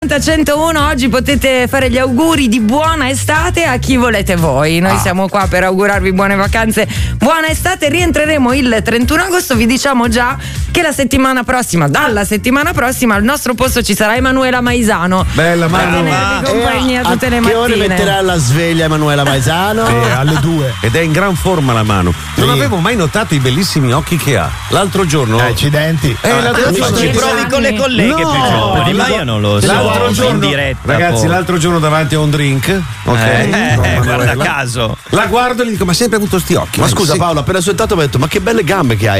880 101. Oggi potete fare gli auguri di buona estate a chi volete voi. Noi siamo qua per augurarvi buone vacanze, buona estate. Rientreremo il 31 agosto. Vi diciamo già che dalla settimana prossima al nostro posto ci sarà Emanuela Maisano. Bella Manu. Compagnia tutte le mattine. Che ore mattine metterà la sveglia Emanuela Maisano? Alle 2. Ed è in gran forma la Manu. Non avevo mai notato i bellissimi occhi che ha. L'altro giorno. Accidenti. Ci provi con le colleghe, no, Di Maio non lo so. L'altro giorno, in diretta, ragazzi, l'altro giorno davanti a un drink, ok? Guarda caso. La guardo e gli dico: ma sempre avuto sti occhi? Ma scusa, Paolo, appena soltanto mi ha detto: ma che belle gambe che hai.